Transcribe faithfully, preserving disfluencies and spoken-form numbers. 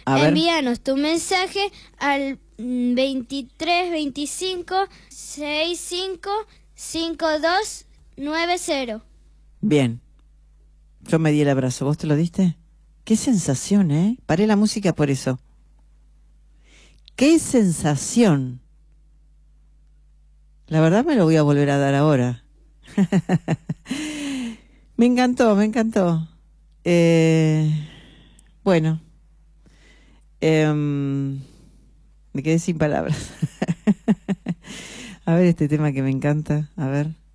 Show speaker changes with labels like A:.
A: A ver.
B: Envíanos tu mensaje al veintitrés veinticinco sesenta y cinco cincuenta y dos noventa.
A: Bien. Yo me di el abrazo. ¿Vos te lo diste? Qué sensación, ¿eh? Paré la música por eso. Qué sensación. La verdad me lo voy a volver a dar ahora. Me encantó, me encantó. Eh, bueno. Eh, me quedé sin palabras. A ver este tema que me encanta. A ver.